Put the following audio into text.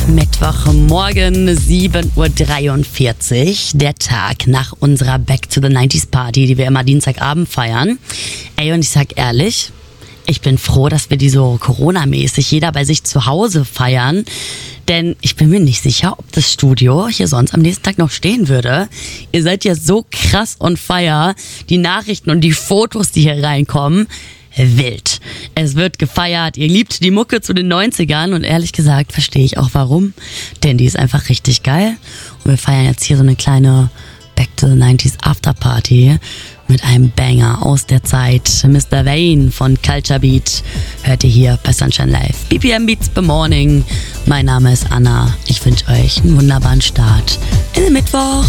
Mittwochmorgen 7.43 Uhr, der Tag nach unserer Back to the 90s Party, die wir immer Dienstagabend feiern. Ey, und ich sag ehrlich, ich bin froh, dass wir die so Corona-mäßig jeder bei sich zu Hause feiern. Denn ich bin mir nicht sicher, ob das Studio hier sonst am nächsten Tag noch stehen würde. Ihr seid ja so krass on fire. Die Nachrichten und die Fotos, die hier reinkommen, wild. Es wird gefeiert. Ihr liebt die Mucke zu den 90ern und ehrlich gesagt verstehe ich auch warum. Denn die ist einfach richtig geil. Und wir feiern jetzt hier so eine kleine Back to the 90s Afterparty mit einem Banger aus der Zeit. Mr. Vane von Culture Beat hört ihr hier bei Sunshine Live. BPM Beats by Morning. Mein Name ist Anna. Ich wünsche euch einen wunderbaren Start in den Mittwoch.